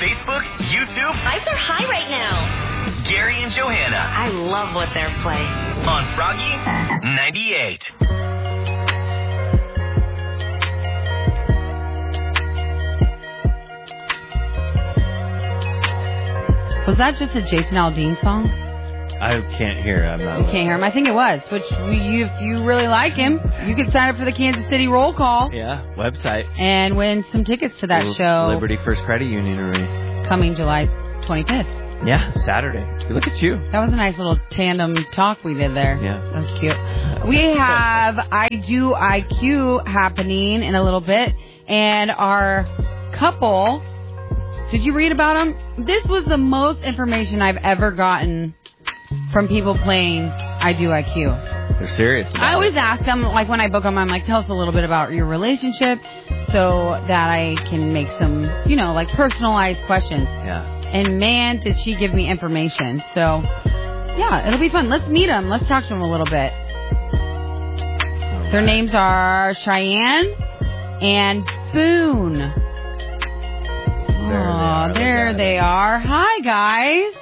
Facebook, YouTube. Vibes are high right now. Gary and Johanna. I love what they're playing. On Froggy 98. Was that just a Jason Aldean song? I can't hear. I'm not. You can't hear him. I think it was. Which, if you really like him, you can sign up for the Kansas City Roll Call. Yeah, website. And win some tickets to that show. Liberty First Credit Union Arena. Coming July 25th. Yeah, Saturday. Look at you. That was a nice little tandem talk we did there. Yeah. That was cute. We have I Do IQ happening in a little bit. And our couple, did you read about them? This was the most information I've ever gotten from people playing I Do IQ. They're serious. I always ask them, like when I book them, I'm like, tell us a little bit about your relationship so that I can make some, like personalized questions. Yeah. And man, did she give me information. So, yeah, it'll be fun. Let's meet them. Let's talk to them a little bit. Their names are Cheyenne and Boone. There they are. Hi, guys.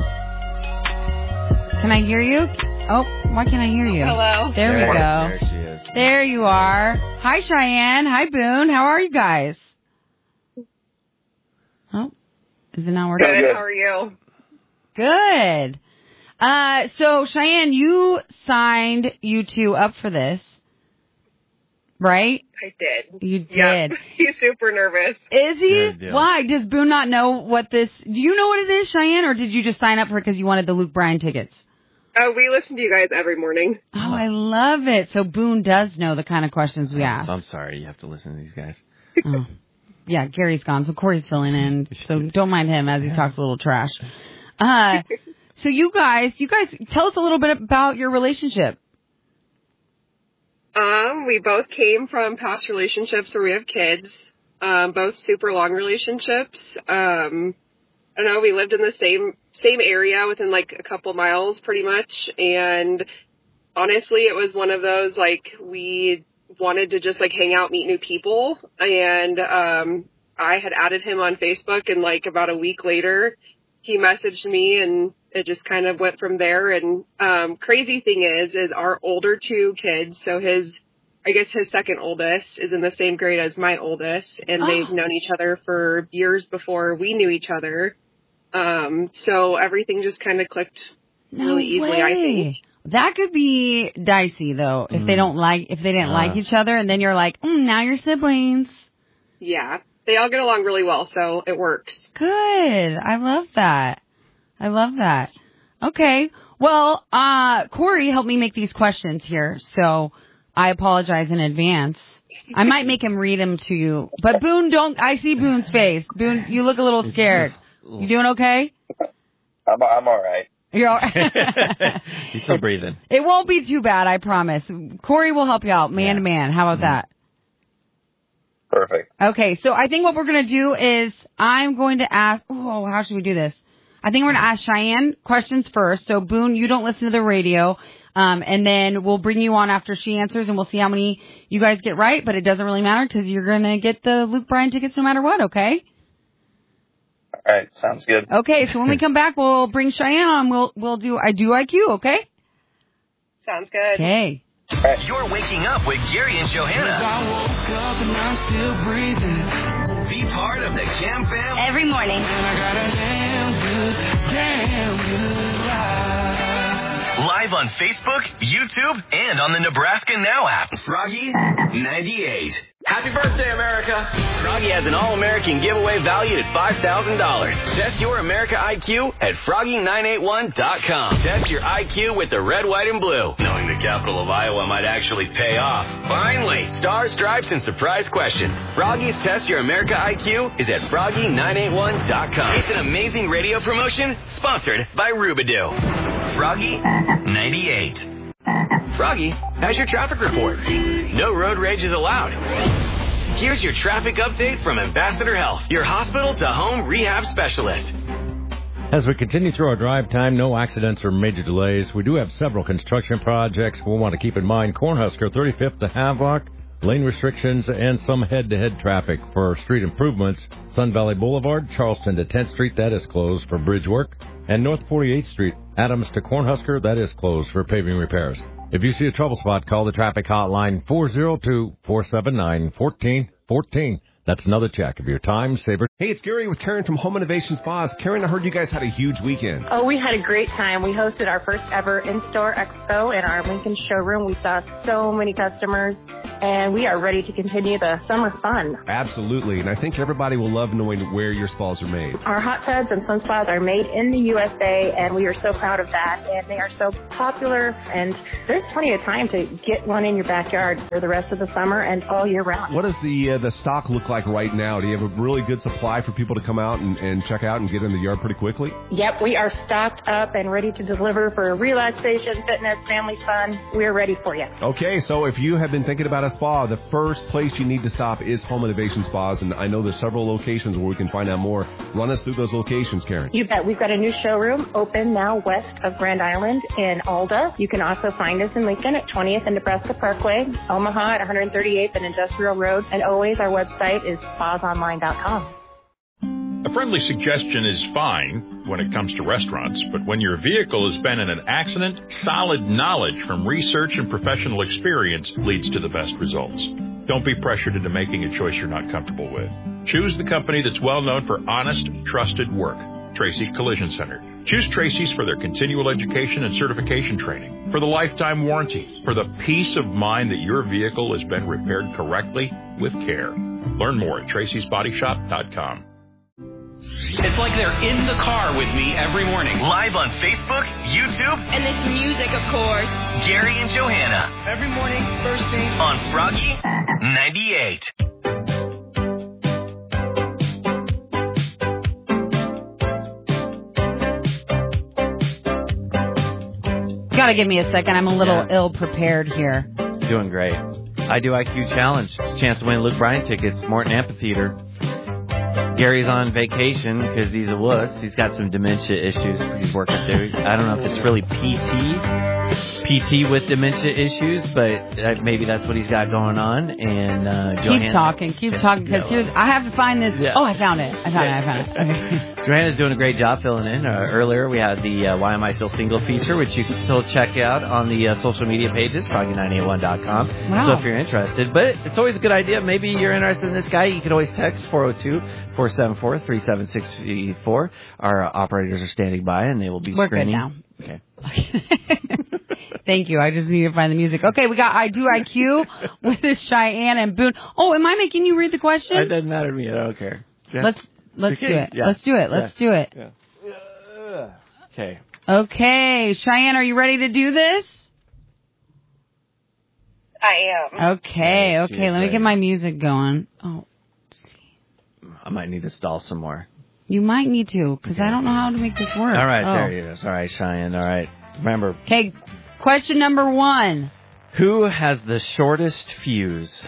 Can I hear you? Oh, why can't I hear you? Hello. There we go. There she is. There you are. Hi, Cheyenne. Hi, Boone. How are you guys? Oh, is it not working? Good. How are you? Good. So, Cheyenne, you signed you two up for this, right? I did. You did. Yeah. He's super nervous. Is he? Why? Does Boone not know what this... Do you know what it is, Cheyenne, or did you just sign up for it because you wanted the Luke Bryan tickets? We listen to you guys every morning. Oh, I love it. So Boone does know the kind of questions we ask. I'm sorry. You have to listen to these guys. Oh. Yeah, Gary's gone, so Corey's filling in. So don't mind him as he talks a little trash. So you guys, tell us a little bit about your relationship. We both came from past relationships where we have kids. Both super long relationships. I don't know, we lived in the same area within like a couple miles pretty much. And honestly, it was one of those, like, we wanted to just like hang out, meet new people. And, I had added him on Facebook, and like about a week later, he messaged me, and it just kind of went from there. And, crazy thing is our older two kids, so his second oldest is in the same grade as my oldest, and they've known each other for years before we knew each other. So everything just kind of clicked really easily, I think. That could be dicey though, if they didn't like each other, and then you're like, now you're siblings. Yeah. They all get along really well, so it works. Good. I love that. Okay. Well, Corey helped me make these questions here, so I apologize in advance. I might make him read them to you. But Boone, I see Boone's face. Boone, you look a little scared. You doing okay? I'm all right. You're all right. He's still breathing. It won't be too bad, I promise. Corey will help you out, man to man. How about that? Perfect. Okay, so I think what we're going to do is I'm going to ask... Oh, how should we do this? I think we're going to ask Cheyenne questions first. So, Boone, you don't listen to the radio. And then we'll bring you on after she answers, and we'll see how many you guys get right. But it doesn't really matter because you're going to get the Luke Bryan tickets no matter what, okay? All right, sounds good. Okay, so when we come back, we'll bring Cheyenne on. We'll do I Do IQ, okay? Sounds good. Okay. Right. You're waking up with Gary and Johanna. I woke up and I'm still breathing. Be part of the Jam Fam. Every morning. And I got a damn good ride. Live on Facebook, YouTube, and on the Nebraska Now app. Froggy 98. Happy birthday, America. Froggy has an All-American giveaway valued at $5,000. Test your America IQ at Froggy981.com. Test your IQ with the red, white, and blue. Knowing the capital of Iowa might actually pay off. Finally, stars, stripes, and surprise questions. Froggy's Test Your America IQ is at Froggy981.com. It's an amazing radio promotion sponsored by Rubidoo. Froggy 98. Froggy has your traffic report. No road rage is allowed. Here's your traffic update from Ambassador Health, your hospital-to-home rehab specialist. As we continue through our drive time, no accidents or major delays. We do have several construction projects we'll want to keep in mind. Cornhusker, 35th to Havelock, lane restrictions, and some head-to-head traffic. For street improvements, Sun Valley Boulevard, Charleston to 10th Street, that is closed for bridge work. And North 48th Street, Adams to Cornhusker, that is closed for paving repairs. If you see a trouble spot, call the traffic hotline 402-479-1414. That's another check of your time saver. Hey, it's Gary with Karen from Home Innovation Spas. Karen, I heard you guys had a huge weekend. Oh, we had a great time. We hosted our first ever in-store expo in our Lincoln showroom. We saw so many customers, and we are ready to continue the summer fun. Absolutely, and I think everybody will love knowing where your spas are made. Our hot tubs and sun spas are made in the USA, and we are so proud of that, and they are so popular, and there's plenty of time to get one in your backyard for the rest of the summer and all year round. What does the stock look like right now? Do you have a really good supply for people to come out and check out and get in the yard pretty quickly? Yep, we are stocked up and ready to deliver for relaxation, fitness, family fun. We are ready for you. Okay, so if you have been thinking about a spa, the first place you need to stop is Home Innovation Spas, and I know there's several locations where we can find out more. Run us through those locations, Karen. You bet. We've got a new showroom open now west of Grand Island in Alda. You can also find us in Lincoln at 20th and Nebraska Parkway, Omaha at 138th and Industrial Road, and always our website is spasonline.com. A friendly suggestion is fine when it comes to restaurants, but when your vehicle has been in an accident, solid knowledge from research and professional experience leads to the best results. Don't be pressured into making a choice you're not comfortable with. Choose the company that's well known for honest, trusted work. Tracy's Collision Center. Choose Tracy's for their continual education and certification training, for the lifetime warranty, for the peace of mind that your vehicle has been repaired correctly with care. Learn more at tracysbodyshop.com. It's like they're in the car with me every morning. Live on Facebook, YouTube, And this music, of course. Gary and Johanna. Every morning, first thing. On Froggy 98. You gotta give me a second. I'm a little ill-prepared here. Doing great. I do IQ Challenge. Chance to win Luke Bryan tickets, Morton Amphitheater. Gary's on vacation because he's a wuss. He's got some dementia issues he's working through. I don't know if it's really PT with dementia issues, but maybe that's what he's got going on. And keep talking, because I have to find this. Yeah. Oh, I found it. I found it. Okay. Johanna's doing a great job filling in. Earlier, we had the Why Am I Still Single feature, which you can still check out on the social media pages, froggy981.com. Wow. So if you're interested. But it's always a good idea. Maybe you're interested in this guy. You can always text 402-474-3764. Our operators are standing by, and they will be screening. We're good now. Okay. Thank you. I just need to find the music. Okay, we got I Do IQ with Cheyenne and Boone. Oh, am I making you read the question? It doesn't matter to me. I don't care. Yeah. Let's do it. Yeah. Let's do it. Let's do it. Yeah. Okay. Okay, Cheyenne, are you ready to do this? I am. Okay. Let me get my music going. Oh, I might need to stall some more. You might need to, because I don't know how to make this work. All right, there it is. All right, Cheyenne. All right. Remember. Okay, question number 1. Who has the shortest fuse?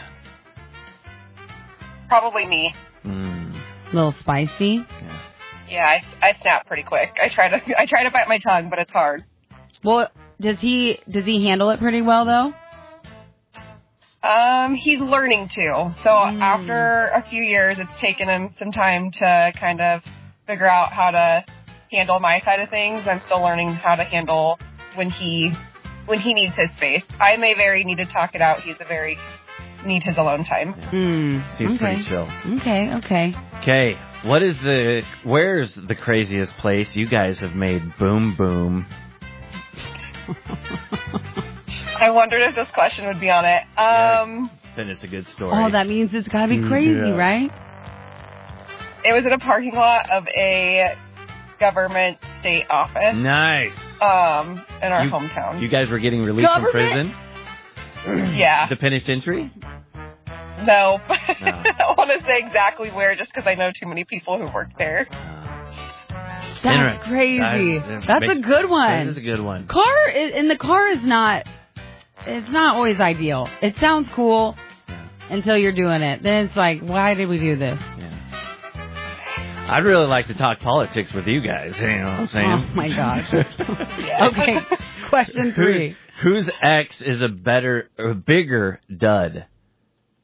Probably me. A little spicy. Yeah, I snap pretty quick. I try to bite my tongue, but it's hard. Well, does he handle it pretty well though? He's learning to. So after a few years, it's taken him some time to kind of figure out how to handle my side of things. I'm still learning how to handle when he needs his space. I may need to talk it out. He's need his alone time. Seems pretty chill. Okay. Okay. Where's the craziest place you guys have made boom boom? I wondered if this question would be on it. Then it's a good story. Oh, that means it's got to be crazy, right? It was in a parking lot of a government state office. Nice. In our hometown. You guys were getting released from prison? Yeah. The penitentiary? No. I don't want to say exactly where just because I know too many people who work there. That's crazy. That's a good one. That is a good one. The car is not, it's not always ideal. It sounds cool until you're doing it. Then it's like, why did we do this? Yeah. I'd really like to talk politics with you guys. You know what I'm saying? Oh, my gosh. Okay. Question 3. Whose ex is a bigger dud?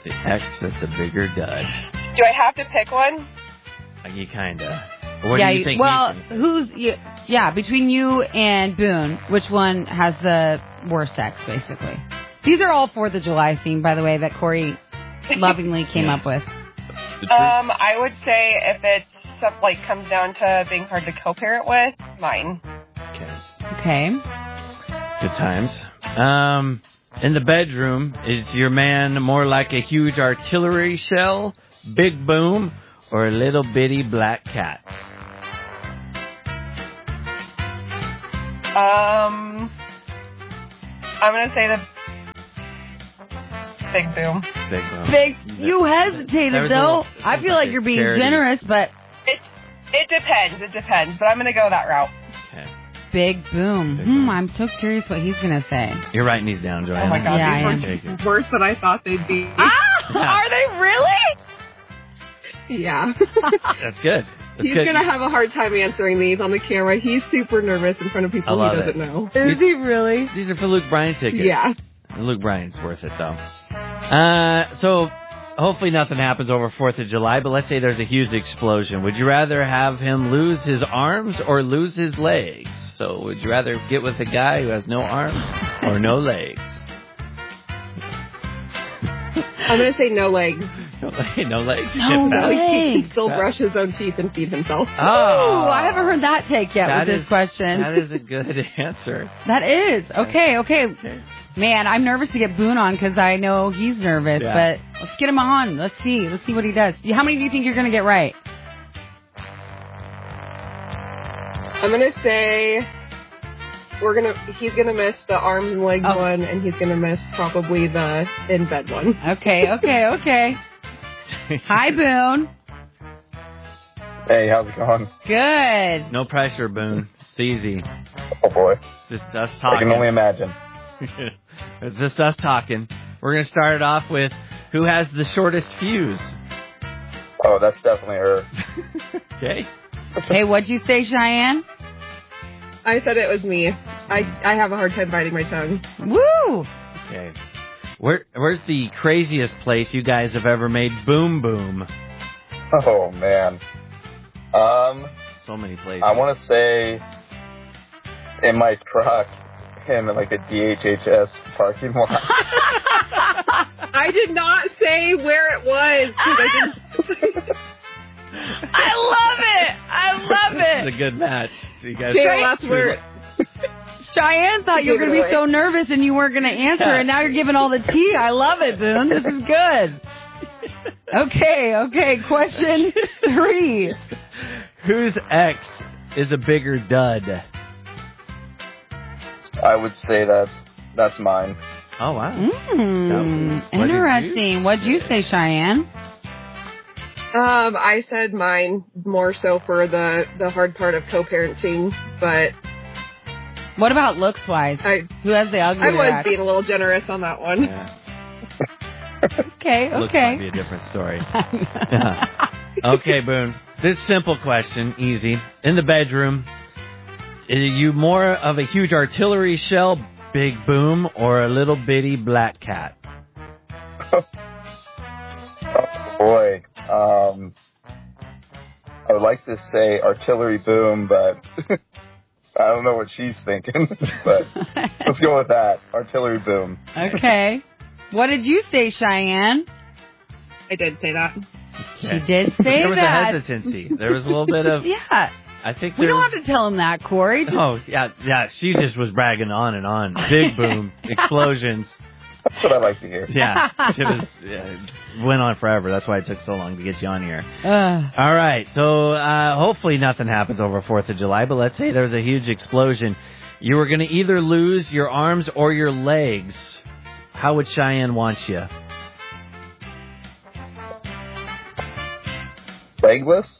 The X that's a bigger dud. Do I have to pick one? You kinda. What do you think? Well, he's between you and Boone, which one has the worst sex, basically? These are all 4th of July themed, by the way, that Corey lovingly came up with. I would say if it's comes down to being hard to co-parent with, mine. Okay. Good times. In the bedroom, is your man more like a huge artillery shell, big boom, or a little bitty black cat? I'm gonna say the big boom. Big boom. You hesitated though. I feel like you're being generous, but it depends. It depends, but I'm gonna go that route. Okay. Big boom. I'm so curious what he's gonna say. You're writing these down, Joanna. Oh my God, Yeah, these are worse than I thought they'd be. Are they really? Yeah. That's good. He's going to have a hard time answering these on the camera. He's super nervous in front of people he doesn't know. Is he really? These are for Luke Bryan tickets. Yeah. Luke Bryan's worth it, though. So hopefully nothing happens over 4th of July, but let's say there's a huge explosion. Would you rather have him lose his arms or lose his legs? So would you rather get with a guy who has no arms or no legs? I'm going to say no legs. No legs? No He legs. can still brush his own teeth and feed himself. Oh, I haven't heard that take yet with this question. That is a good answer. That is. Okay. Man, I'm nervous to get Boone on because I know he's nervous, but let's get him on. Let's see what he does. How many do you think you're going to get right? I'm going to say he's going to miss the arms and legs one, and he's going to miss probably the in-bed one. Okay. Hi, Boone. Hey, how's it going? Good. No pressure, Boone. It's easy. Oh, boy. It's just us talking. I can only imagine. It's just us talking. We're going to start it off with who has the shortest fuse. Oh, that's definitely her. Okay. Hey, what'd you say, Cheyenne? I said it was me. I have a hard time biting my tongue. Woo! Okay. Where's the craziest place you guys have ever made boom boom? Oh, man. So many places. I want to say in my truck in like a DHHS parking lot. I did not say where it was. I love it. It's a good match. You guys. That's where. Cheyenne thought you were going to be so nervous and you weren't going to answer, and now you're giving all the tea. I love it, Boone. This is good. Okay. Question 3. Whose ex is a bigger dud? I would say that's mine. Oh, wow. Interesting. What'd you say, Cheyenne? I said mine more so for the hard part of co-parenting, but... What about looks-wise? Who has the uglier I was act? being a little generous on that one. Yeah. Okay. Looks might be a different story. Okay, Boone. This simple question, easy. In the bedroom, are you more of a huge artillery shell, big boom, or a little bitty black cat? Oh, boy. I would like to say artillery boom, but I don't know what she's thinking. But let's go with that. Artillery boom. Okay. What did you say, Cheyenne? I did say that. She did say there was that. a hesitancy. There was a little bit of... Yeah. I think we don't have to tell him that, Corey. Oh, yeah. She just was bragging on and on. Big boom. Explosions. That's what I like to hear. Yeah. It went on forever. That's why it took so long to get you on here. All right. So hopefully nothing happens over 4th of July, but let's say there's a huge explosion. You were going to either lose your arms or your legs. How would Cheyenne want you? Legless?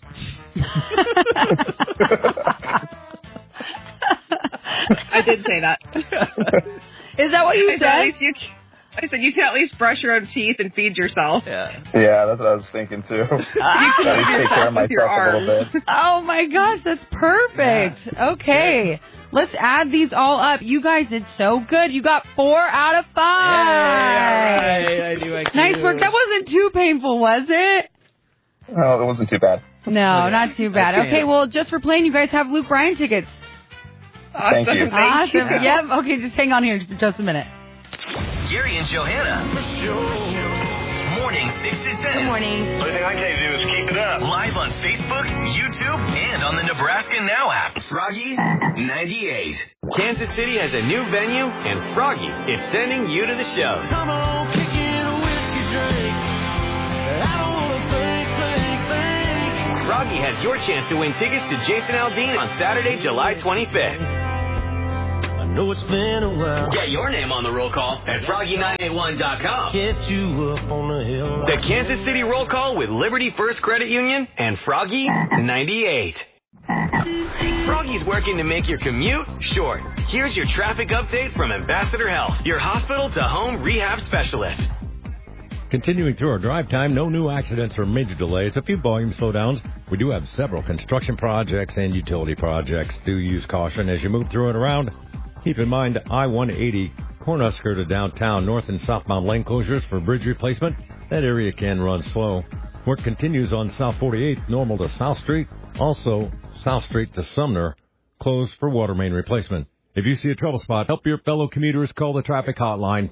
I did say that. Is that what you said? I said you can at least brush your own teeth and feed yourself. Yeah, that's what I was thinking too. You can take care of myself a little bit. Oh my gosh, that's perfect. Yeah. Okay. Let's add these all up. You guys did so good. You got 4 out of 5. Hey, I do IQ. Nice work. That wasn't too painful, was it? No, it wasn't too bad. No, not too bad. Okay, well, just for playing, you guys have Luke Bryan tickets. Awesome. Thank you. Awesome. Yep. Okay, just hang on here for just a minute. Gary and Johanna. Morning 6 to 10. Good morning. Only thing I can do is keep it up. Live on Facebook, YouTube, and on the Nebraska Now app. Froggy 98. Kansas City has a new venue, and Froggy is sending you to the shows. Come on, kick in a whiskey drink. I don't want to think. Froggy has your chance to win tickets to Jason Aldean on Saturday, July 25th. I know it's been a while. Get your name on the roll call at Froggy981.com. Get you up on the hill. The Kansas City Roll Call with Liberty First Credit Union and Froggy 98. Froggy's working to make your commute short. Here's your traffic update from Ambassador Health, your hospital-to-home rehab specialist. Continuing through our drive time, no new accidents or major delays. A few volume slowdowns. We do have several construction projects and utility projects. Do use caution as you move through and around. Keep in mind I-180, Cornhusker to downtown, north and southbound lane closures for bridge replacement. That area can run slow. Work continues on South 48th, normal to South Street. Also, South Street to Sumner, closed for water main replacement. If you see a trouble spot, help your fellow commuters. Call the traffic hotline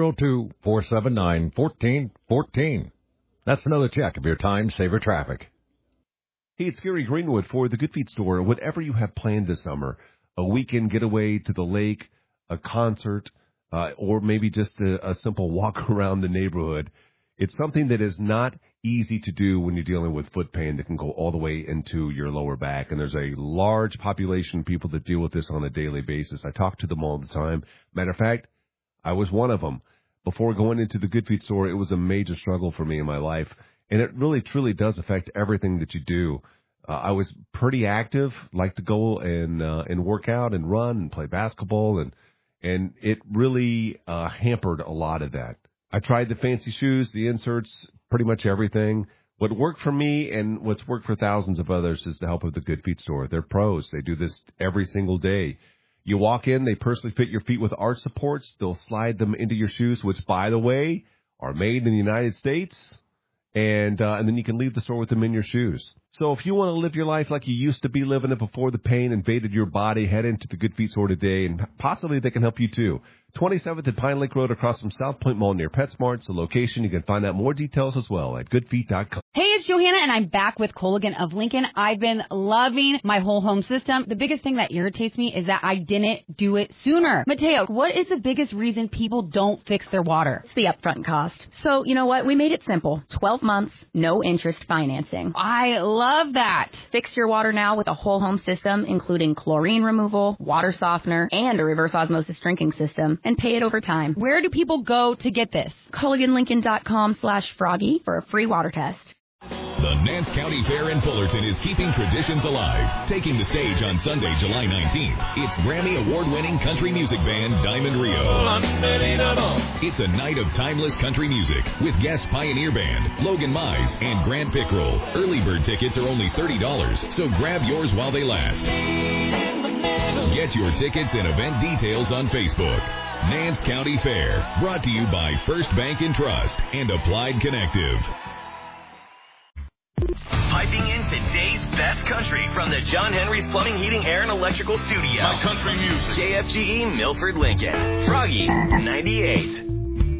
402-479-1414. That's another check of your time-saver traffic. Hey, it's Gary Greenwood for the Good Feet Store. Whatever you have planned this summer, a weekend getaway to the lake, a concert, or maybe just a simple walk around the neighborhood, it's something that is not easy to do when you're dealing with foot pain that can go all the way into your lower back. And there's a large population of people that deal with this on a daily basis. I talk to them all the time. Matter of fact, I was one of them. Before going into the Good Feet Store, it was a major struggle for me in my life. And it really, truly does affect everything that you do. I was pretty active, like to go and work out and run and play basketball. And it really hampered a lot of that. I tried the fancy shoes, the inserts, pretty much everything. What worked for me and what's worked for thousands of others is the help of the Good Feet Store. They're pros. They do this every single day. You walk in, they personally fit your feet with arch supports. They'll slide them into your shoes, which, by the way, are made in the United States. And then you can leave the store with them in your shoes. So if you want to live your life like you used to be living it before the pain invaded your body, head into the Good Feet Store today, and possibly they can help you too. 27th at Pine Lake Road across from South Point Mall near PetSmart's the location. You can find out more details as well at goodfeet.com. Hey, it's Johanna, and I'm back with Colligan of Lincoln. I've been loving my whole home system. The biggest thing that irritates me is that I didn't do it sooner. Mateo, what is the biggest reason people don't fix their water? It's the upfront cost. So, you know what? We made it simple. 12 months, no interest financing. I love that. Fix your water now with a whole home system, including chlorine removal, water softener, and a reverse osmosis drinking system, and pay it over time. Where do people go to get this? CulliganLincoln.com/Froggy for a free water test. The Nance County Fair in Fullerton is keeping traditions alive. Taking the stage on Sunday, July 19th, it's Grammy Award-winning country music band Diamond Rio. It's a night of timeless country music with guest Pioneer Band, Logan Mize, and Grant Pickrell. Early bird tickets are only $30, so grab yours while they last. Get your tickets and event details on Facebook. Nance County Fair, brought to you by First Bank and Trust and Applied Connective. Piping in today's best country from the John Henry's Plumbing, Heating, Air, and Electrical Studio. My country music. KFGE Milford, Lincoln. Froggy 98.